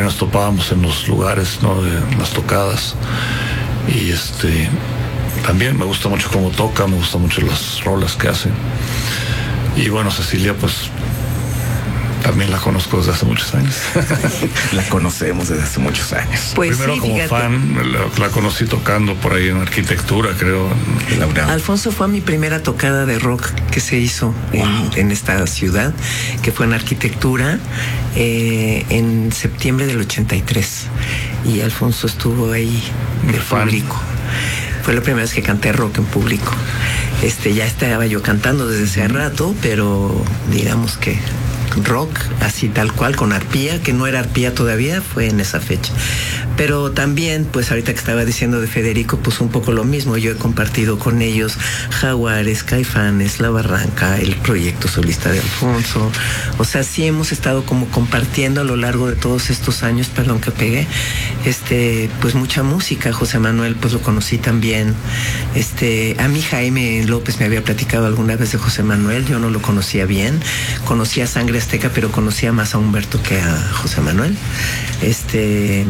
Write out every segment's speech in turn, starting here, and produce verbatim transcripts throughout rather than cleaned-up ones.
ahí nos topábamos en los lugares, ¿no? De, en las tocadas. Y este, también me gusta mucho cómo toca, me gustan mucho las rolas que hace. Y bueno, Cecilia, pues también la conozco desde hace muchos años. La conocemos desde hace muchos años. Pues primero sí, como fíjate. fan, la, la conocí tocando por ahí en arquitectura, creo. En Alfonso fue mi primera tocada de rock que se hizo wow. en, en esta ciudad, que fue en arquitectura eh, en septiembre del ochenta y tres. Y Alfonso estuvo ahí de público. Fue la primera vez que canté rock en público. Este, ya estaba yo cantando desde hace rato, pero digamos que rock, así tal cual, con arpía, que no era arpía todavía, fue en esa fecha. Pero también, pues ahorita que estaba diciendo de Federico, pues un poco lo mismo. Yo he compartido con ellos Jaguares, Caifanes, La Barranca, el proyecto solista de Alfonso. O sea, sí hemos estado como compartiendo a lo largo de todos estos años, perdón que pegué, este, pues mucha música. José Manuel, pues lo conocí también. Este, a mí Jaime López me había platicado alguna vez de José Manuel, yo no lo conocía bien. Conocía Sangre Azteca, pero conocía más a Humberto que a José Manuel. Este,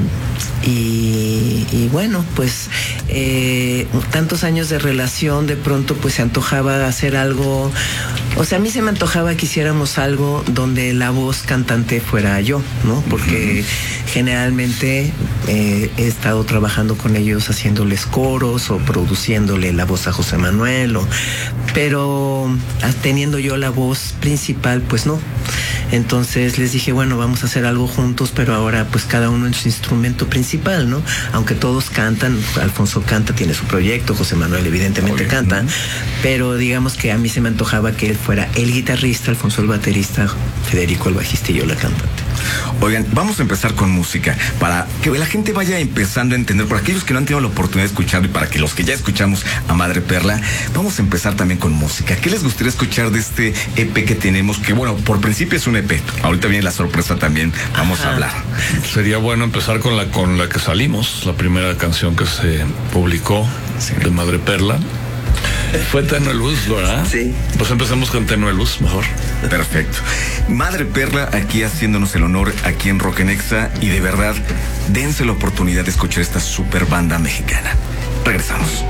y, y bueno, pues eh, tantos años de relación, de pronto pues se antojaba hacer algo. O sea, a mí se me antojaba que hiciéramos algo donde la voz cantante fuera yo, ¿no? Porque uh-huh. generalmente eh, he estado trabajando con ellos haciéndoles coros o produciéndole la voz a José Manuel, o, pero teniendo yo la voz principal, pues no. Entonces les dije, bueno, vamos a hacer algo juntos, pero ahora pues cada uno en su instrumento principal, ¿no? Aunque todos cantan, Alfonso canta, tiene su proyecto, José Manuel evidentemente canta, pero digamos que a mí se me antojaba que él fuera el guitarrista, Alfonso el baterista, Federico el bajista y yo la cantante. Oigan, vamos a empezar con música, para que la gente vaya empezando a entender, por aquellos que no han tenido la oportunidad de escucharlo y para que los que ya escuchamos a Madre Perla, vamos a empezar también con música. ¿Qué les gustaría escuchar de este E P que tenemos? Que bueno, por principio es un E P, ahorita viene la sorpresa también, vamos Ajá. a hablar. Sería bueno empezar con la, con la que salimos, la primera canción que se publicó sí. de Madre Perla. Fue Tenue Luz, ¿verdad? Sí. Pues empecemos con Tenue Luz, mejor. Perfecto. Madre Perla, aquí haciéndonos el honor, aquí en Rock en Exa, y de verdad, dense la oportunidad de escuchar esta super banda mexicana. Regresamos.